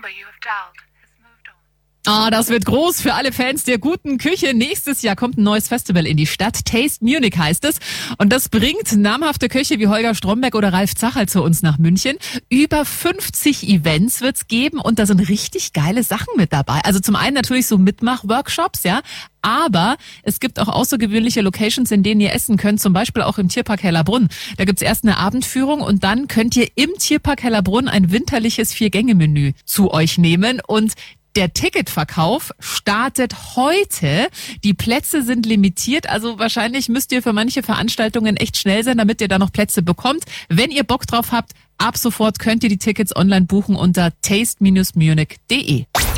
you have dialed has moved on. Das wird groß für alle Fans der guten Küche. Nächstes Jahr kommt ein neues Festival in die Stadt. Taste Munich heißt es. Und das bringt namhafte Köche wie Holger Stromberg oder Ralf Zacherl zu uns nach München. Über 50 Events wird's geben und da sind richtig geile Sachen mit dabei. Also zum einen natürlich so Mitmach-Workshops, ja. Aber es gibt auch außergewöhnliche Locations, in denen ihr essen könnt, zum Beispiel auch im Tierpark Hellerbrunn. Da gibt's erst eine Abendführung und dann könnt ihr im Tierpark Hellerbrunn ein winterliches 4-Gänge-Menü zu euch nehmen. Und der Ticketverkauf startet heute. Die Plätze sind limitiert, also wahrscheinlich müsst ihr für manche Veranstaltungen echt schnell sein, damit ihr da noch Plätze bekommt. Wenn ihr Bock drauf habt, ab sofort könnt ihr die Tickets online buchen unter taste-munich.de.